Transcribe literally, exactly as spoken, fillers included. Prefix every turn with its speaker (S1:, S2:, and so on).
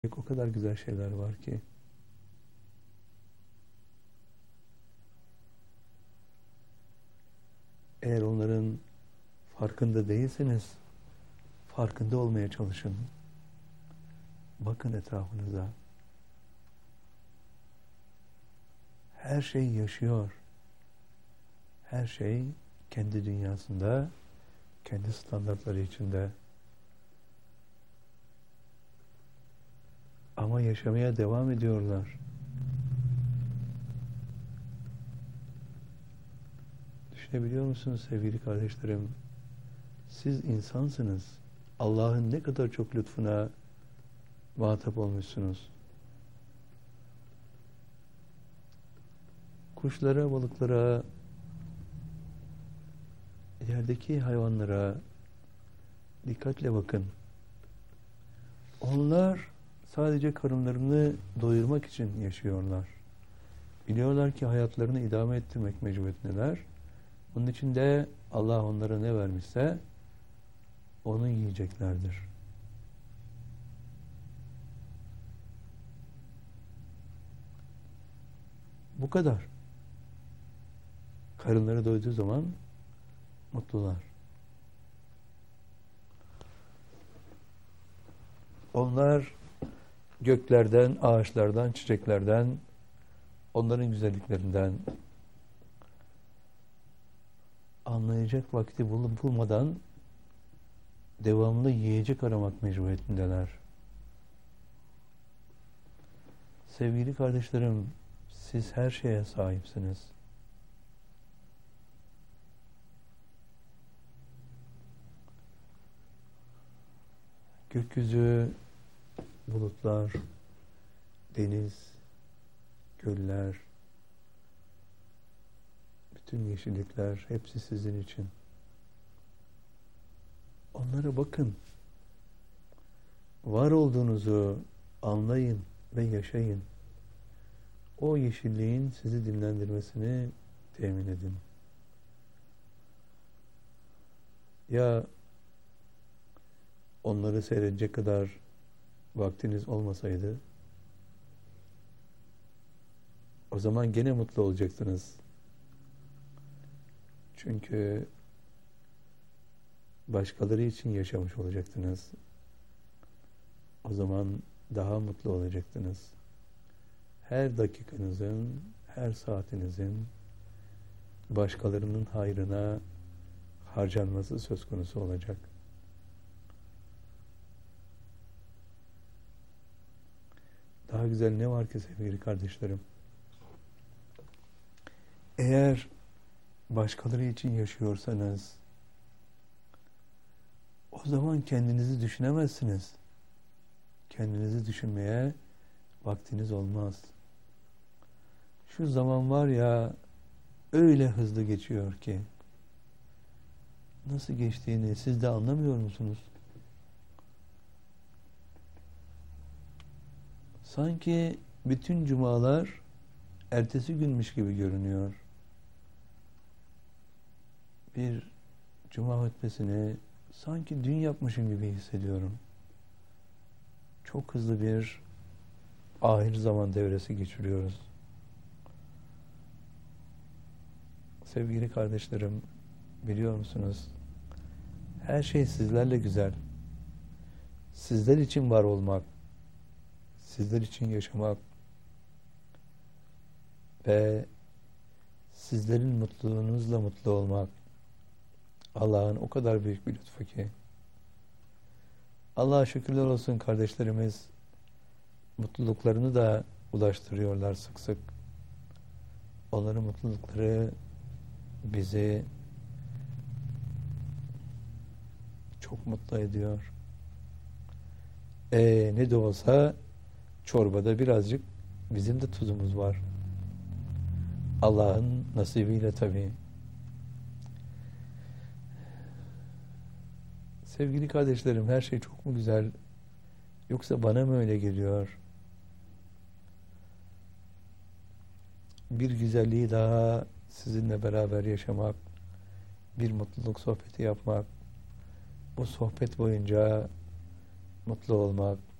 S1: O kadar güzel şeyler var ki. Eğer onların farkında değilseniz, farkında olmaya çalışın. Bakın etrafınıza. Her şey yaşıyor. Her şey kendi dünyasında, kendi standartları içinde. Ama yaşamaya devam ediyorlar. Düşünebiliyor musunuz sevgili kardeşlerim? Siz insansınız. Allah'ın ne kadar çok lütfuna muhatap olmuşsunuz. Kuşlara, balıklara, yerdeki hayvanlara dikkatle bakın. Onlar sadece karınlarını doyurmak için yaşıyorlar. Biliyorlar ki hayatlarını idame ettirmek mecburiyetindeler. Bunun için de Allah onlara ne vermişse onu yiyeceklerdir. Bu kadar. Karınları doyduğu zaman mutlular. Onlar göklerden, ağaçlardan, çiçeklerden, onların güzelliklerinden anlayacak vakti bulup bulmadan devamlı yiyecek aramak mecburiyetindeler. Sevgili kardeşlerim, siz her şeye sahipsiniz. Gökyüzü, bulutlar, deniz, göller, bütün yeşillikler hepsi sizin için. Onlara bakın. Var olduğunuzu anlayın ve yaşayın. O yeşilliğin sizi dinlendirmesini temin edin. Ya onları seyredecek kadar vaktiniz olmasaydı, o zaman gene mutlu olacaksınız. Çünkü başkaları için yaşamış olacaktınız. O zaman daha mutlu olacaktınız. Her dakikanızın, her saatinizin başkalarının hayrına harcanması söz konusu olacak. Daha güzel ne var ki sevgili kardeşlerim? Eğer başkaları için yaşıyorsanız, o zaman kendinizi düşünemezsiniz. Kendinizi düşünmeye vaktiniz olmaz. Şu zaman var ya, öyle hızlı geçiyor ki, nasıl geçtiğini siz de anlamıyor musunuz? Sanki bütün cumalar ertesi günmüş gibi görünüyor. Bir cuma hutbesini sanki dün yapmışım gibi hissediyorum. Çok hızlı bir ahir zaman devresi geçiriyoruz. Sevgili kardeşlerim, biliyor musunuz? Her şey sizlerle güzel. Sizler için var olmak, sizler için yaşamak ve sizlerin mutluluğunuzla mutlu olmak Allah'ın o kadar büyük bir lütfu ki. Allah'a şükürler olsun kardeşlerimiz mutluluklarını da ulaştırıyorlar sık sık. Onların mutlulukları bizi çok mutlu ediyor. E, ne de olsa çorbada birazcık bizim de tuzumuz var. Allah'ın nasibiyle tabii. Sevgili kardeşlerim, her şey çok mu güzel? Yoksa bana mı öyle geliyor? Bir güzelliği daha sizinle beraber yaşamak, bir mutluluk sohbeti yapmak, bu sohbet boyunca mutlu olmak,